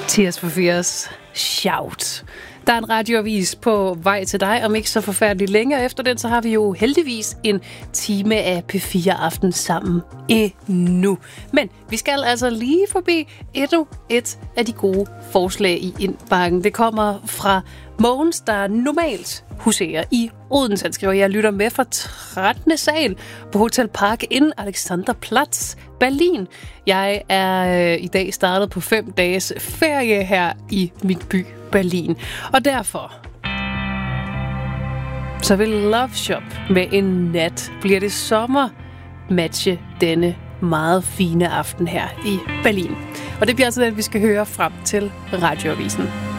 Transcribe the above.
Tears for Fears, Shout. Der er en radioavis på vej til dig, om ikke så forfærdeligt længe. Efter den, så har vi jo heldigvis en time af P4 Aften sammen endnu. Men vi skal altså lige forbi endnu et af de gode forslag i indbakken. Det kommer fra Mogens, der normalt huserer i Odense. Han skriver, jeg lytter med fra 13. sal på Hotel Park in Alexanderplatz, Berlin. Jeg er i dag startet på 5 dages ferie her i mit by Berlin. Og derfor så vil Love Shop med en nat bliver det sommer matche denne meget fine aften her i Berlin. Og det bliver altså det, vi skal høre frem til radioavisen.